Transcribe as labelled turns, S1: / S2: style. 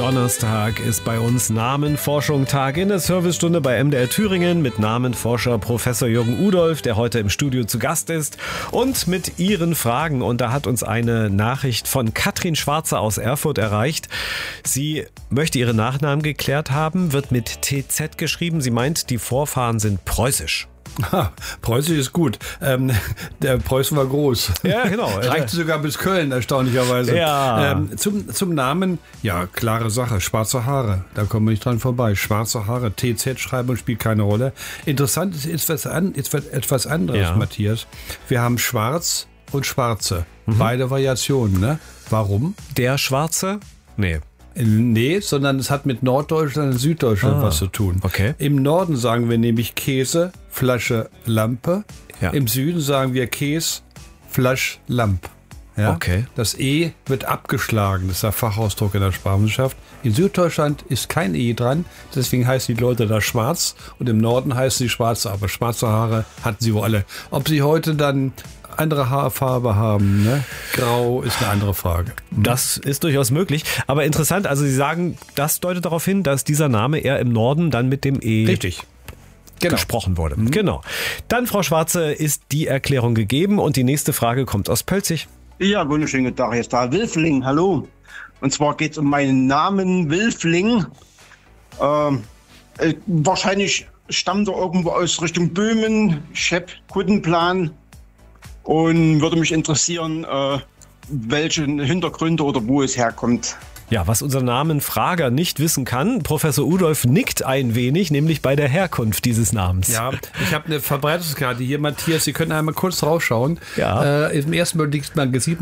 S1: Donnerstag ist bei uns Namenforschung-Tag in der Servicestunde bei MDR Thüringen mit Namenforscher Professor Jürgen Udolph, der heute im Studio zu Gast ist, und mit Ihren Fragen. Und da hat uns eine Nachricht von Katrin Schwarze aus Erfurt erreicht. Sie möchte ihre Nachnamen geklärt haben, wird mit TZ geschrieben. Sie meint, die Vorfahren sind preußisch.
S2: Preußisch ist gut. Der Preußen war groß.
S1: Ja, genau.
S2: Reichte sogar bis Köln, erstaunlicherweise.
S1: Ja.
S2: Zum Namen, ja, klare Sache. Schwarze Haare, da kommen wir nicht dran vorbei. Schwarze Haare, TZ-Schreibung spielt keine Rolle. Interessant ist etwas anderes, ja. Matthias. Wir haben Schwarz und Schwarze. Beide Variationen, ne? Warum?
S1: Der Schwarze?
S2: Nee, sondern es hat mit Norddeutschland und Süddeutschland was zu tun.
S1: Okay.
S2: Im Norden sagen wir nämlich Käse, Flasche, Lampe. Ja. Im Süden sagen wir Käse, Flasch, Lamp. Ja? Okay. Das E wird abgeschlagen, das ist der Fachausdruck in der Sprachwissenschaft. In Süddeutschland ist kein E dran, deswegen heißen die Leute da schwarz und im Norden heißen sie schwarze, aber schwarze Haare hatten sie wohl alle. Ob sie heute dann andere Haarfarbe haben, ne? Grau ist eine andere Frage.
S1: Das ist durchaus möglich. Aber interessant, also Sie sagen, das deutet darauf hin, dass dieser Name eher im Norden dann mit dem E
S2: richtig
S1: gesprochen wurde. Genau. Dann, Frau Schwarze, ist die Erklärung gegeben und die nächste Frage kommt aus Pölzig.
S3: Ja, wunderschönen guten Tag, hier ist der Wilfling, hallo. Und zwar geht es um meinen Namen Wilfling. Wahrscheinlich stammt er irgendwo aus Richtung Böhmen, Schepp, Kuttenplan. Und würde mich interessieren, welche Hintergründe oder wo es herkommt.
S1: Ja, was unser Namenfrager nicht wissen kann, Professor Udolph nickt ein wenig, nämlich bei der Herkunft dieses Namens.
S2: Ja, ich habe eine Verbreitungskarte hier, Matthias, Sie können einmal kurz draufschauen.
S1: Ja.
S2: Im ersten Mal sieht